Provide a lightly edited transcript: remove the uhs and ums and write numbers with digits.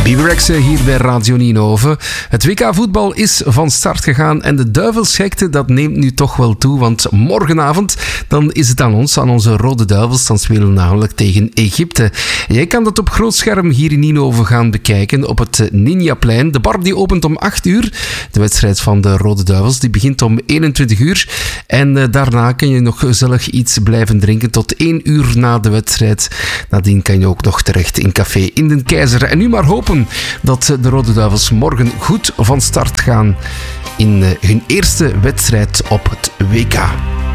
Biberex hier bij Radio Nienhoven. Het WK voetbal is van start gegaan en de duivelsgekte dat neemt nu toch wel toe, want morgenavond dan is het aan ons, aan onze Rode Duivels. Dan spelen we namelijk tegen Egypte. Jij kan dat op groot scherm hier in Nienhoven gaan bekijken op het Ninjaplein. De bar die opent om 8 uur. De wedstrijd van de Rode Duivels die begint om 21 uur. En daarna kun je nog gezellig iets blijven drinken tot 1 uur na de wedstrijd. Nadien kan je ook nog terecht in Café in den Keizer. En nu maar hopen dat de Rode Duivels morgen goed van start gaan in hun eerste wedstrijd op het WK.